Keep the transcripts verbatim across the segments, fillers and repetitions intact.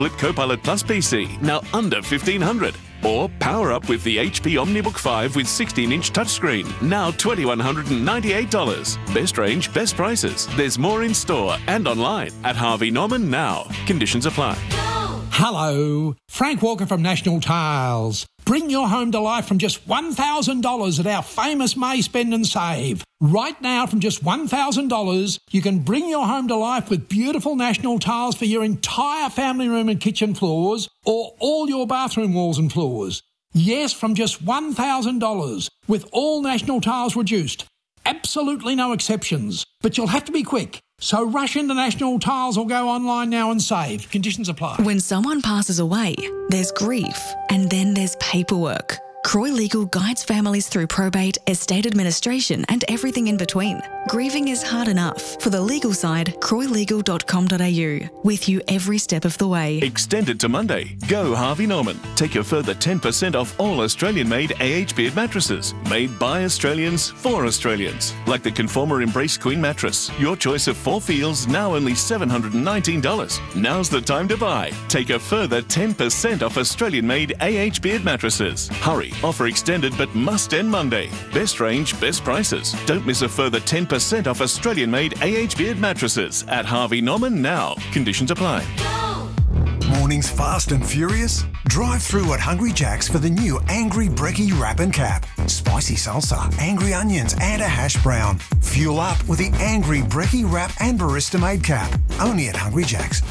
Flip Copilot Plus P C, now under fifteen hundred dollars. Or power up with the H P OmniBook five with sixteen inch touchscreen, now two thousand one hundred ninety-eight dollars. Best range, best prices. There's more in store and online at Harvey Norman now. Conditions apply. Hello, Frank Walker from National Tiles. Bring your home to life from just one thousand dollars at our famous May Spend and Save. Right now, from just one thousand dollars, you can bring your home to life with beautiful National Tiles for your entire family room and kitchen floors, or all your bathroom walls and floors. Yes, from just one thousand dollars, with all National Tiles reduced. Absolutely no exceptions. But you'll have to be quick. So rush into National Tiles or go online now and save. Conditions apply. When someone passes away, there's grief, and then there's paperwork. Croy Legal guides families through probate, estate administration, and everything in between. Grieving is hard enough. For the legal side, croy legal dot com dot a u. With you every step of the way. Extended to Monday. Go Harvey Norman. Take a further ten percent off all Australian-made A H Beard mattresses. Made by Australians for Australians. Like the Conformer Embrace Queen mattress. Your choice of four feels, now only seven hundred nineteen dollars. Now's the time to buy. Take a further ten percent off Australian-made A H Beard mattresses. Hurry. Offer extended but must end Monday. Best range, best prices. Don't miss a further ten percent off Australian-made A H Beard mattresses at Harvey Norman now. Conditions apply. Mornings fast and furious? Drive through at Hungry Jack's for the new Angry Brekkie Wrap and Cap. Spicy salsa, angry onions and a hash brown. Fuel up with the Angry Brekkie Wrap and Barista Made Cap. Only at Hungry Jack's.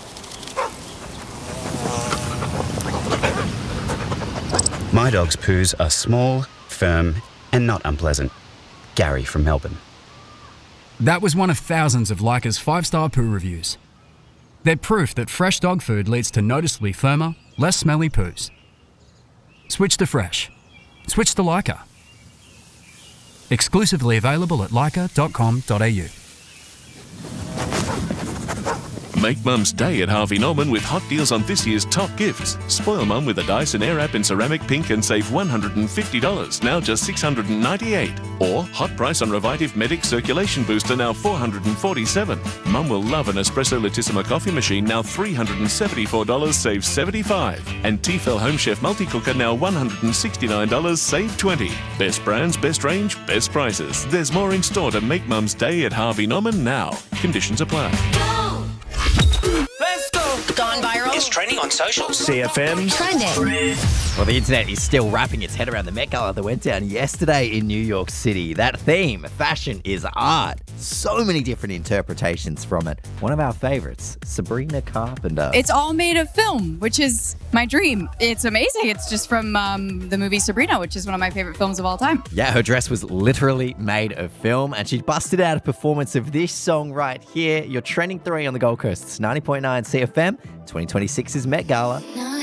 My dog's poos are small, firm, and not unpleasant. Gary from Melbourne. That was one of thousands of Leica's five-star poo reviews. They're proof that fresh dog food leads to noticeably firmer, less smelly poos. Switch to fresh. Switch to Leica. Exclusively available at leica dot com dot a u. Make Mum's Day at Harvey Norman with hot deals on this year's top gifts. Spoil Mum with a Dyson Airwrap in ceramic pink and save one hundred fifty dollars, now just six hundred ninety-eight dollars. Or hot price on Revitive Medic Circulation Booster, now four hundred forty-seven dollars. Mum will love an Espresso Latissima coffee machine, now three hundred seventy-four dollars, save seventy-five dollars. And Tefal Home Chef Multi-Cooker, now one hundred sixty-nine dollars, save twenty dollars. Best brands, best range, best prices. There's more in store to make Mum's Day at Harvey Norman now. Conditions apply. Let's go! Gone viral. It's trending on social. C F M. Trending. Well, the internet is still wrapping its head around the Met Gala that went down yesterday in New York City. That theme, fashion is art. So many different interpretations from it. One of our favorites, Sabrina Carpenter. It's all made of film, which is my dream. It's amazing. It's just from um, the movie Sabrina, which is one of my favorite films of all time. Yeah, her dress was literally made of film, and she busted out a performance of this song right here. You're trending three on the Gold Coast. It's ninety point nine C F M, twenty twenty-six's Met Gala.